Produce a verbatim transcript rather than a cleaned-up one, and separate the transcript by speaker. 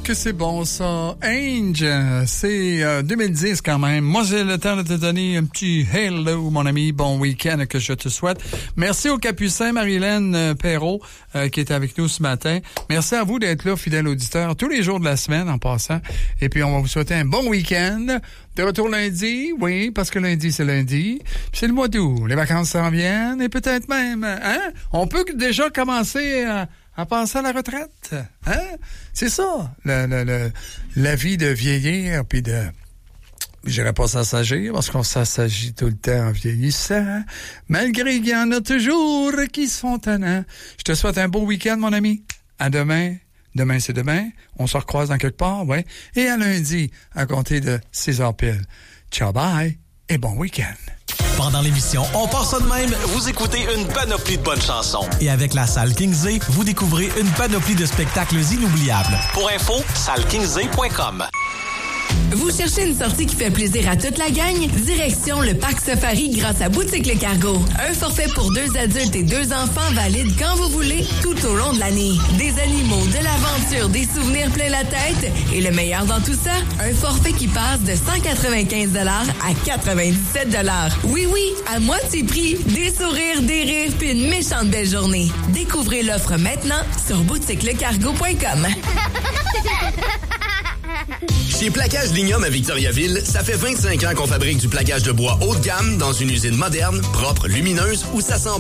Speaker 1: que c'est bon ça. Ange, c'est euh, deux mille dix quand même. Moi, j'ai le temps de te donner un petit hello, mon ami. Bon week-end que je te souhaite. Merci au Capucin, Marie-Hélène euh, Perrault, euh, qui est avec nous ce matin. Merci à vous d'être là, fidèles auditeurs, tous les jours de la semaine en passant. Et puis, on va vous souhaiter un bon week-end. De retour lundi, oui, parce que lundi, c'est lundi. Puis c'est le mois d'août. Les vacances s'en viennent et peut-être même, hein? On peut déjà commencer à... à penser à la retraite, hein? C'est ça, le, le, le, la vie de vieillir, puis de... Je dirais pas s'assagir, parce qu'on s'assagit tout le temps en vieillissant, malgré qu'il y en a toujours qui sont tannants. Je te souhaite un beau week-end, mon ami. À demain. Demain, c'est demain. On se recroise dans quelque part, ouais. Et à lundi, à compter de six heures pile. Ciao, bye, et bon week-end.
Speaker 2: Pendant l'émission On part ça de même, vous écoutez une panoplie de bonnes chansons. Et avec la salle Kingsley, vous découvrez une panoplie de spectacles inoubliables. Pour info, salle kingsley point com.
Speaker 3: Vous cherchez une sortie qui fait plaisir à toute la gang? Direction le Parc Safari grâce à Boutique Le Cargo. Un forfait pour deux adultes et deux enfants valide quand vous voulez, tout au long de l'année. Des animaux, de l'aventure, des souvenirs plein la tête. Et le meilleur dans tout ça, un forfait qui passe de cent quatre-vingt-quinze dollars à quatre-vingt-dix-sept dollars. Oui, oui, à moitié prix. Des sourires, des rires, puis une méchante belle journée. Découvrez l'offre maintenant sur boutique le cargo point com.
Speaker 4: Chez Plaquage Lignum à Victoriaville, ça fait vingt-cinq ans qu'on fabrique du plaquage de bois haut de gamme dans une usine moderne, propre, lumineuse, où ça sent